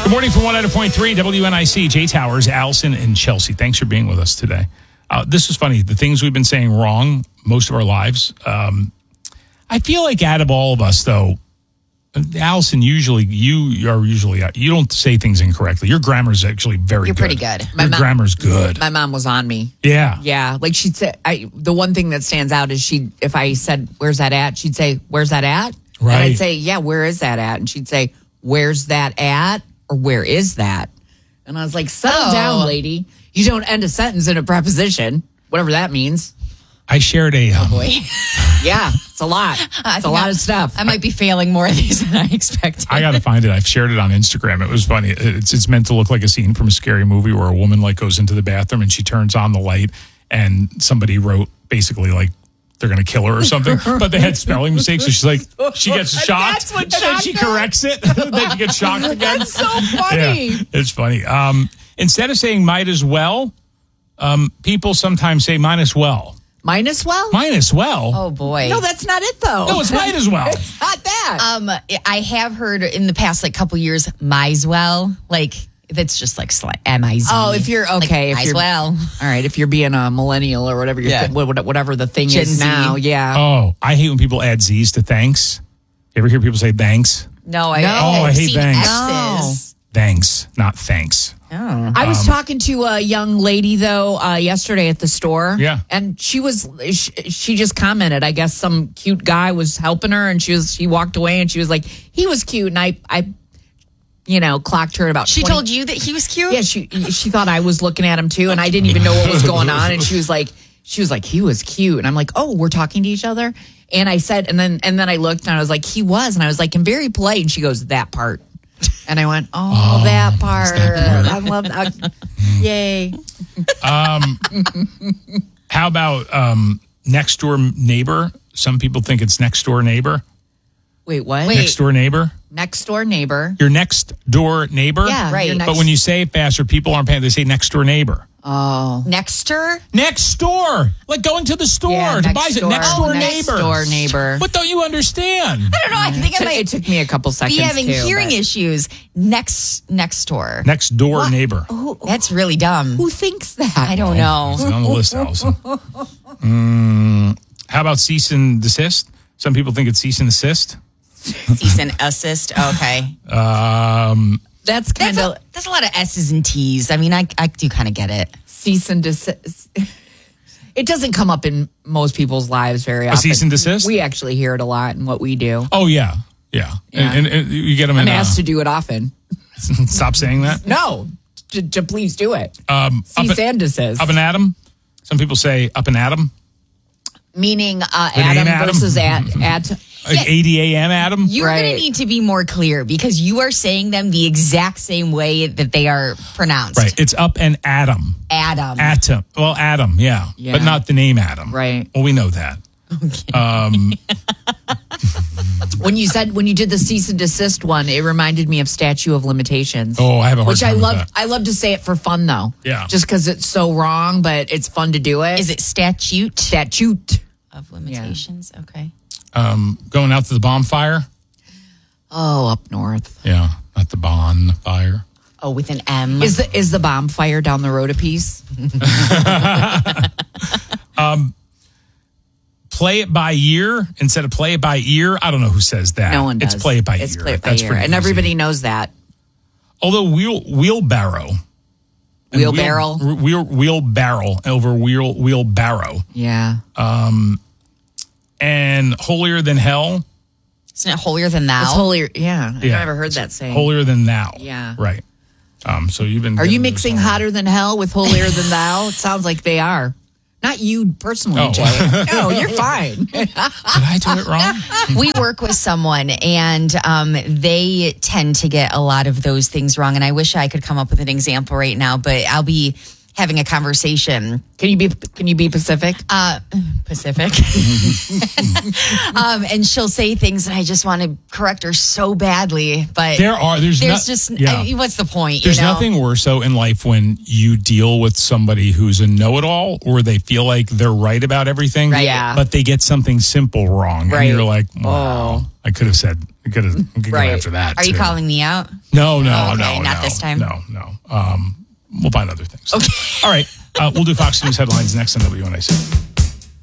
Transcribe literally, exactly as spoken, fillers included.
Good morning from one oh point three W N I C. Jay Towers, Allison, and Chelsea. Thanks for being with us today. Uh, this is funny. The things we've been saying wrong most of our lives. Um, I feel like out of all of us, though, Allison, usually you are usually you don't say things incorrectly. Your grammar is actually very You're good. pretty good. Your mom, grammar's good. My mom was on me. Yeah. Yeah. Like she'd say, I, the one thing that stands out is she, if I said, where's that at? She'd say, where's that at? Right. And I'd say, yeah, where is that at? And she'd say, where's that at? Or where is that? And I was like, settle Oh. down, lady. You don't end a sentence in a preposition, whatever that means. I shared a. Um, Boy. Yeah, it's a lot. I It's a think lot I- of stuff. I might be failing more of these than I expected. I got to find it. I've shared it on Instagram. It was funny. It's it's meant to look like a scene from a scary movie where a woman like goes into the bathroom and she turns on the light and somebody wrote basically like they're going to kill her or something, but they had spelling mistakes. So she's like, she gets shocked That's what and then shocked she her? corrects it. Then she gets shocked again. That's so funny. Yeah, it's funny. Um, instead of saying might as well, um, people sometimes say might as well. Might as well? Might as well. Oh, boy. No, that's not it, though. No, it's might as well. It's not that. Um, I have heard in the past like couple years, might as well. Like, that's just like sli- M I Z. Oh, if you're okay, Like, if might as you're well. all right, if you're being a millennial or whatever, you're Yeah. th- what- whatever the thing Gen is Z. now, yeah. Oh, I hate when people add Z's to thanks. You ever hear people say thanks? No, I, No. Oh, I I've hate seen thanks. X's. Thanks, not thanks. Oh. I was talking to a young lady though uh, yesterday at the store. Yeah. and she was she, she just commented. I guess some cute guy was helping her, and she was she walked away, and she was like, he was cute, and I I, you know, clocked her at about. She twenty told you that he was cute? Yeah, she she thought I was looking at him too, and I didn't even know what was going on. And she was like, she was like, he was cute, and I'm like, oh, we're talking to each other. And I said, and then and then I looked, and I was like, he was, and I was like, and very polite. And she goes, that part. And I went, oh, Oh, that part. that part. I love that. Yay. How about um, next door neighbor? Some people think it's next door neighbor. Wait, what? Wait. Next door neighbor. Next door neighbor. Your next door neighbor. Yeah, Right. your But next- when you say it faster, people aren't paying. They say next door neighbor. oh, Nexter? Next door, like going to the store yeah, to buy it. Next door Oh, neighbor. next door neighbor. What don't you understand? I don't know. I think I It might took me a couple seconds. be having too, hearing but- issues. Next, next door. Next door neighbor. That's really dumb. Who thinks that? I don't know. It's on the list, Allison. Mm, how about cease and desist? Some people think it's cease and desist. Cease and assist. Okay. Um, That's kind That's of a, that's a lot of S's and T's. I mean, I, I do kind of get it. cease and desist. It doesn't come up in most people's lives very often. cease and desist? We actually hear it a lot in what we do. oh yeah, yeah. Yeah. And, and, and you get them in. I'm asked uh, to do it often. stop saying that. No, to, to please do it. Um, up, Cease and, and desist. up and Adam. Some people say up and Adam. Meaning uh, The name Adam, Adam? versus at, at. Like A D A M Adam. You're going Right. to need to be more clear because you are saying them the exact same way that they are pronounced. Right. It's up and Adam. Adam. Atom. Well, Adam, yeah. Yeah. But not the name Adam. Right. Well, we know that. Um, When you said when you did the cease and desist one, it reminded me of Statue of Limitations. oh, I have a hard Which time I with love. that. I love to say it for fun though. Yeah. Just because it's so wrong, but it's fun to do it. Is it statute statute? of limitations? Okay. Um, going out to the bonfire. Oh, up north. Yeah, not the bonfire. Oh, with an M. Is the is the bomb fire down the road a piece? Play it by year instead of play it by ear. I don't know who says that. No one does. It's play it by It's ear. play it by That's ear, pretty and easy. everybody knows that. Although wheel wheelbarrow, and Wheelbarrow? wheel, wheel wheelbarrow over wheel wheelbarrow, Yeah. and holier than hell. Isn't it holier than thou? It's holier. Yeah. I've Yeah. never heard that saying. Holier than thou. Yeah. Right. Um. So you've been. Are you getting those mixing all- hotter than hell with holier than thou? It sounds like they are. Not you personally, Oh. Jay. No, you're fine. Did I do it wrong? We work with someone and um, they tend to get a lot of those things wrong. And I wish I could come up with an example right now, but I'll be having a conversation. Can you be Can you be Pacific? Uh, Pacific. um, and she'll say things, and I just want to correct her so badly. But There are there's there's no- just yeah. I mean, what's the point? There's you know? nothing worse though in life when you deal with somebody who's a know-it-all, or they feel like they're right about everything, Right. Yeah. but they get something simple wrong, Right. and you're like, wow, Oh. I could have said, I could have, I could Right. go after that. Are you too. calling me out? No, no, Oh, okay, no, not no, this time. No, no. Um, we'll find other things. Okay. All right. Uh, we'll do Fox News headlines next on W N I C.